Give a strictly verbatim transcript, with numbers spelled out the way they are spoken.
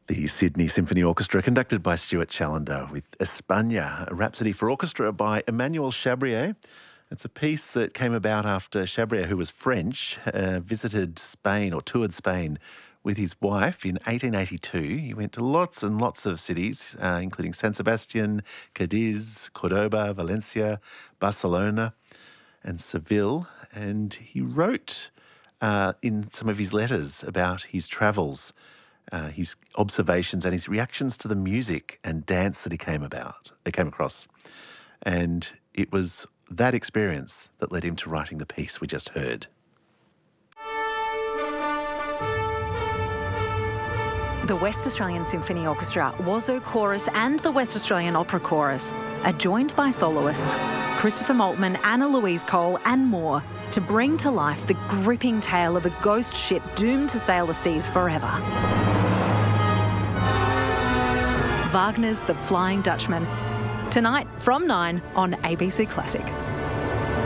The Sydney Symphony Orchestra, conducted by Stuart Challender, with España, a rhapsody for orchestra by Emmanuel Chabrier. It's a piece that came about after Chabrier, who was French, uh, visited Spain or toured Spain with his wife in eighteen eighty-two. He went to lots and lots of cities, uh, including San Sebastian, Cadiz, Cordoba, Valencia, Barcelona and Seville. And he wrote uh, in some of his letters about his travels, Uh, his observations and his reactions to the music and dance that he came about, they came across. And it was that experience that led him to writing the piece we just heard. The West Australian Symphony Orchestra, Wazo Chorus and the West Australian Opera Chorus are joined by soloists Christopher Maltman, Anna Louise Cole and more to bring to life the gripping tale of a ghost ship doomed to sail the seas forever. Wagner's The Flying Dutchman. Tonight from nine on A B C Classic.